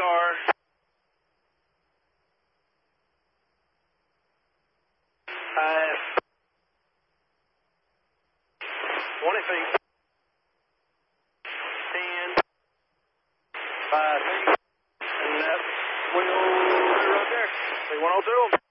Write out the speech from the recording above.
car. 20 feet. 10. 5 feet. And that wheel right there. See 102 them.